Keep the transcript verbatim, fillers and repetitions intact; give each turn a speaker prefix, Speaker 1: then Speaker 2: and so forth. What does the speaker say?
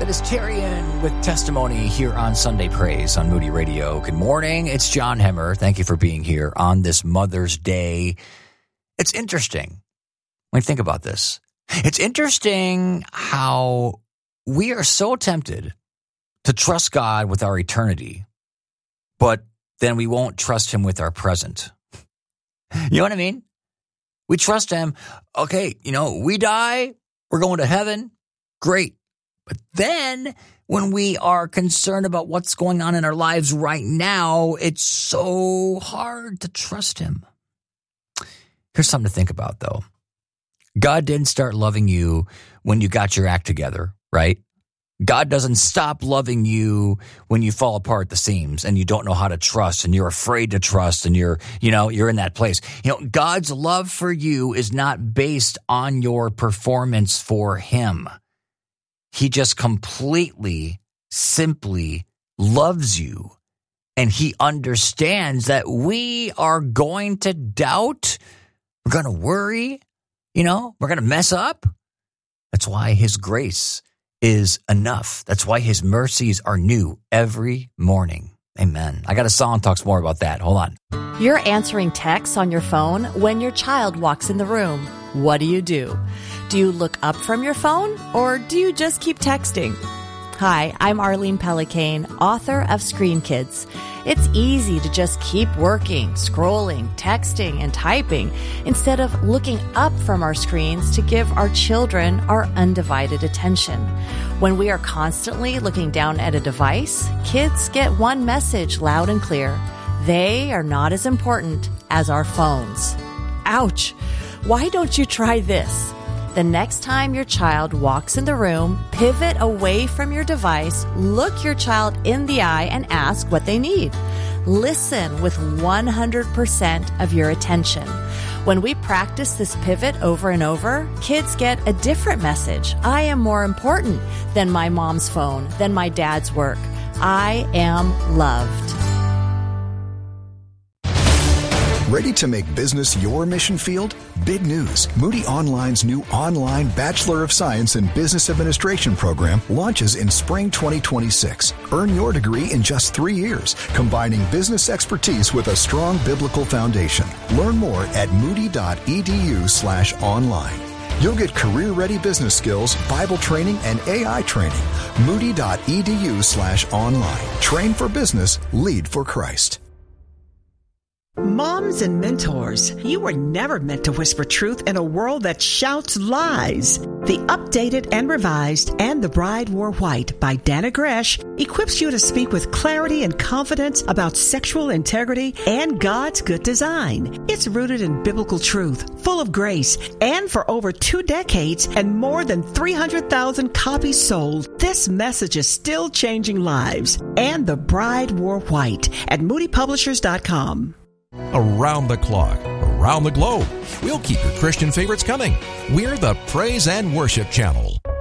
Speaker 1: That is Tyrion with testimony here on Sunday Praise on Moody Radio. Good morning. It's John Hemmer. Thank you for being here on this Mother's Day. It's interesting when you think about this. It's interesting how we are so tempted to trust God with our eternity, but then we won't trust him with our present. You know what I mean? We trust him. Okay, you know, we die, we're going to heaven. Great. But then when we are concerned about what's going on in our lives right now, it's so hard to trust him. Here's something to think about, though. God didn't start loving you when you got your act together, right? God doesn't stop loving you when you fall apart at the seams and you don't know how to trust and you're afraid to trust and you're, you know, you're in that place. You know, God's love for you is not based on your performance for him. He just completely, simply loves you. And he understands that we are going to doubt. We're going to worry. You know, we're going to mess up. That's why his grace is enough. That's why his mercies are new every morning. Amen. I got a song that talks more about that. Hold on.
Speaker 2: You're answering texts on your phone when your child walks in the room. What do you do? Do you look up from your phone or do you just keep texting? Hi, I'm Arlene Pellicane, author of Screen Kids. It's easy to just keep working, scrolling, texting, and typing instead of looking up from our screens to give our children our undivided attention. When we are constantly looking down at a device, kids get one message loud and clear. They are not as important as our phones. Ouch! Why don't you try this? The next time your child walks in the room, pivot away from your device, look your child in the eye, and ask what they need. Listen with one hundred percent of your attention. When we practice this pivot over and over, kids get a different message. I am more important than my mom's phone, than my dad's work. I am loved.
Speaker 3: Ready to make business your mission field? Big news. Moody Online's new online Bachelor of Science in Business Administration program launches in spring twenty twenty-six. Earn your degree in just three years, combining business expertise with a strong biblical foundation. Learn more at moody.edu slash online. You'll get career-ready business skills, Bible training, and A I training. Moody.edu slash online. Train for business, lead for Christ.
Speaker 4: Moms and mentors, you were never meant to whisper truth in a world that shouts lies. The updated and revised And the Bride Wore White by Dana Gresh equips you to speak with clarity and confidence about sexual integrity and God's good design. It's rooted in biblical truth, full of grace, and for over two decades and more than three hundred thousand copies sold, this message is still changing lives. And the Bride Wore White at moody publishers dot com.
Speaker 5: Around the clock, around the globe, we'll keep your Christian favorites coming. We're the Praise and Worship Channel.